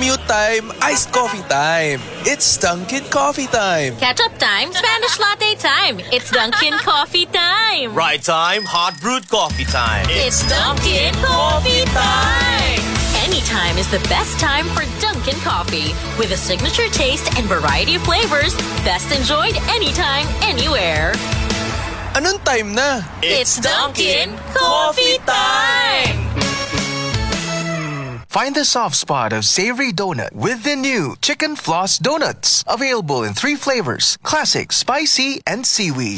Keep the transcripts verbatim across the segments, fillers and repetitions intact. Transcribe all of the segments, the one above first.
Commute time, iced coffee time. It's Dunkin' Coffee time. Catch-up time, Spanish latte time. It's Dunkin' Coffee time. Ride time, hot brewed coffee time. It's Dunkin' Coffee time. Anytime is the best time for Dunkin' Coffee. With a signature taste and variety of flavors, best enjoyed anytime, anywhere. Anong time na? It's Dunkin' Coffee time. Find the soft spot of savory donut with the new Chicken Floss Donuts. Available in three flavors: classic, spicy, and seaweed.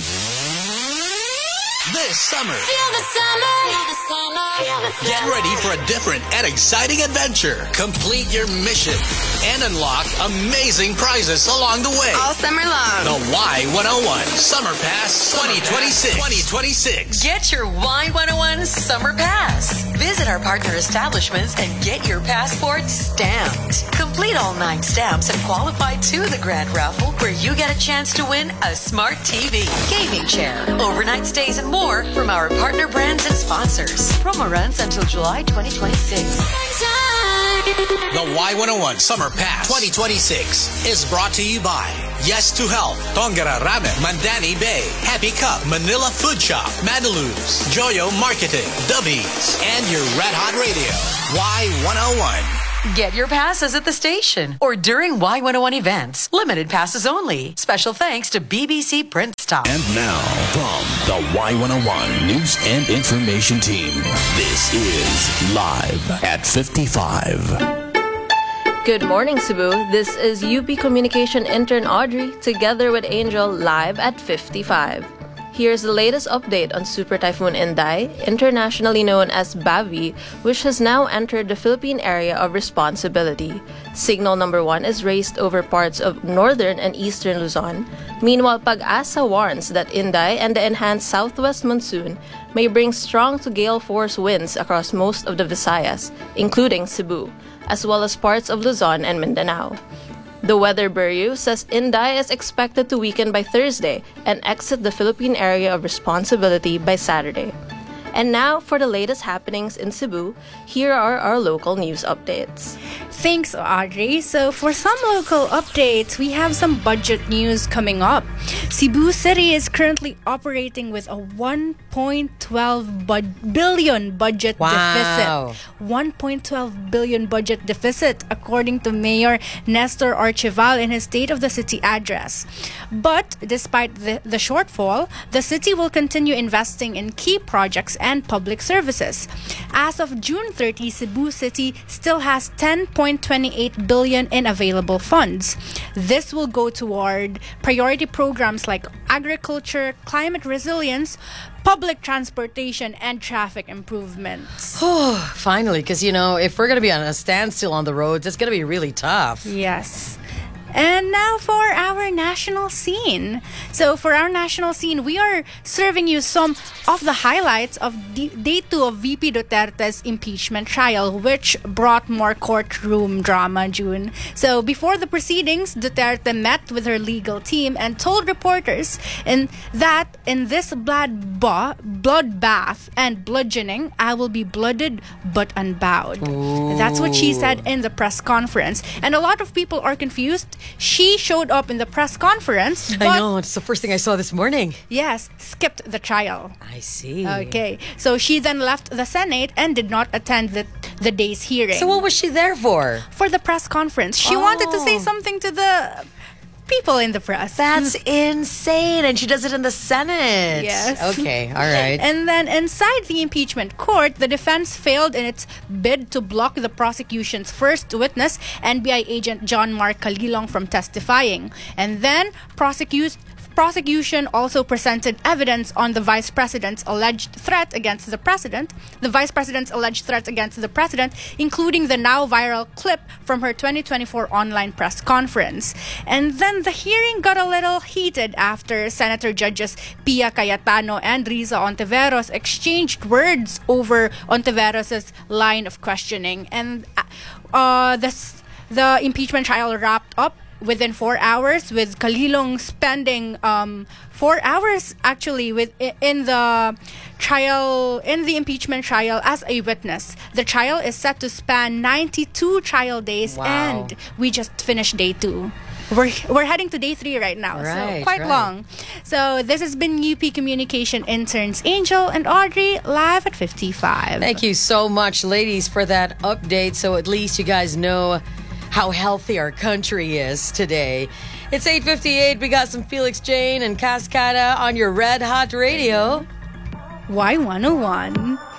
This summer, Feel the summer. Feel the summer. get ready for a different and exciting adventure. Complete your mission and unlock amazing prizes along the way. All summer long. The Y one oh one Summer Pass twenty twenty-six. twenty twenty-six. Get your Y one oh one Summer Pass. Visit our partner establishments and get your passport stamped. Complete all nine stamps and qualify to the grand raffle where you get a chance to win a smart T V, gaming chair, overnight stays, and more from our partner brands and sponsors. Promo runs until July twenty twenty-six. The Y one oh one Summer Pass twenty twenty-six is brought to you by Yes to Health, Tongara Ramen, Mandani Bay, Happy Cup, Manila Food Shop, Madaloo's, Joyo Marketing, Dubbies, and your Red Hot Radio, Y one oh one. Get your passes at the station or during Y one oh one events. Limited passes only. Special thanks to B B C Print Stock. And now, from the Y one oh one News and Information Team, this is Live at fifty-five. Good morning, Cebu. This is U P Communication intern Audrey together with Angel live at fifty-five. Here's the latest update on Super Typhoon Inday, internationally known as Bavi, which has now entered the Philippine area of responsibility. Signal number one is raised over parts of northern and eastern Luzon. Meanwhile, Pag-asa warns that Inday and the enhanced southwest monsoon may bring strong to gale force winds across most of the Visayas, including Cebu, as well as parts of Luzon and Mindanao. The Weather Bureau says Inday is expected to weaken by Thursday and exit the Philippine area of responsibility by Saturday. And now for the latest happenings in Cebu, here are our local news updates. Thanks, Audrey. So for some local updates, we have some budget news coming up. Cebu City is currently operating with a one point one two bu- billion budget Wow. deficit. one point one two billion budget deficit, according to Mayor Nestor Archival in his State of the City address. But despite the, the shortfall, the city will continue investing in key projects and public services. As of June thirtieth, Cebu City still has ten point two eight billion in available funds. This will go toward priority programs like agriculture, climate resilience, public transportation, and traffic improvements. Oh, finally, because, you know, if we're going to be on a standstill on the roads, it's going to be really tough. Yes. And now for our national scene. So for our national scene, we are serving you some of the highlights of the day two of V P Duterte's impeachment trial, which brought more courtroom drama, June. So before the proceedings, Duterte met with her legal team and told reporters in that in this blood ba- bloodbath and bludgeoning, I will be blooded but unbowed. Ooh. That's what she said in the press conference. And a lot of people are confused. She showed up in the press conference, but I know, it's the first thing I saw this morning. yes, skipped the trial. I see. Okay, so she then left the Senate and did not attend the, the day's hearing. So what was she there for? For the press conference. She wanted to say Oh. something to the people in the press. That's insane. And she does it in the Senate. Yes. Okay, all right. And then inside the impeachment court, the defense failed in its bid to block the prosecution's first witness, N B I agent John Mark Calilong, from testifying. And then prosecute prosecution also presented evidence on the vice president's alleged threat against the president, the vice president's alleged threat against the president, including the now viral clip from her twenty twenty-four online press conference. And then the hearing got a little heated after Senator Judges Pia Cayetano and Riza Ontiveros exchanged words over Ontiveros' line of questioning. And uh, the the impeachment trial wrapped up within four hours, with Kalilong spending um, four hours actually with in the trial, in the impeachment trial as a witness. The trial is set to span ninety-two trial days, Wow. and we just finished day two. We're, we're heading to day three right now, Right, so quite right. long. So this has been U P Communication interns Angel and Audrey live at fifty-five. Thank you so much, ladies, for that update. So at least you guys know how healthy our country is today. It's eight fifty-eight. We got some Felix Jane and Cascada on your Red Hot Radio. Y one oh one.